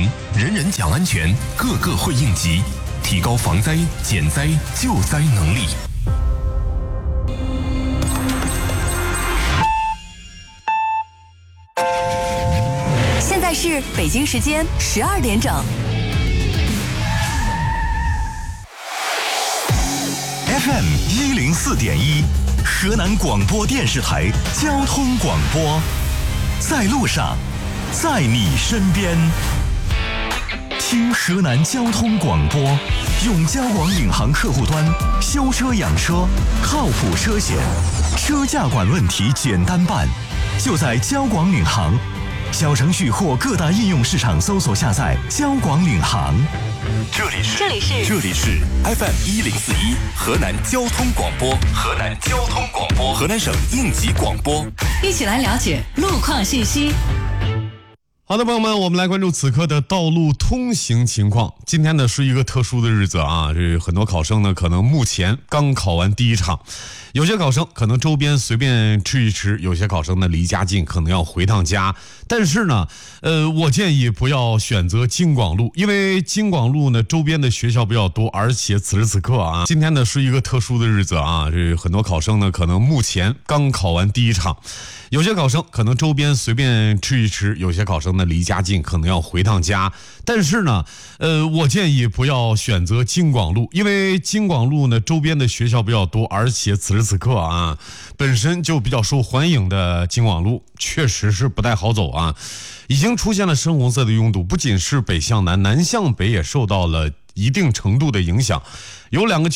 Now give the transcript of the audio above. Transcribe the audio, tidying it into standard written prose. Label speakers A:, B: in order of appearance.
A: 情，人人讲安全，个个会应急，提高防灾、减灾、救灾能力。
B: 现在是北京时间12点整。
C: FM 104.1，河南广播电视台交通广播，在路上，在你身边。听河南交通广播，用交广领航客户端修车养车，靠谱车险，车价管问题简单办，就在交广领航。小程序或各大应用市场搜索下载交广领航。
A: 这里是 FM 1041河南交通广播，河南省应急广播，
D: 一起来了解路况信息。
E: 好的，朋友们，我们来关注此刻的道路通行情况。今天呢是一个特殊的日子啊，这很多考生呢可能目前刚考完第一场，有些考生可能周边随便吃一吃，有些考生呢离家近，可能要回趟家。但是呢，我建议不要选择京广路，因为京广路呢周边的学校比较多，而且此时此刻啊，今天呢是一个特殊的日子啊，这很多考生呢可能目前刚考完第一场，有些考生可能周边随便吃一吃，有些考生呢离家近，可能要回趟家。但是呢，我建议不要选择京广路，因为京广路呢周边的学校比较多，而且此时此刻啊，本身就比较受欢迎的京广路确实是不太好走啊，已经出现了深红色的拥堵，不仅是北向南，南向北也受到了一定程度的影响。有两个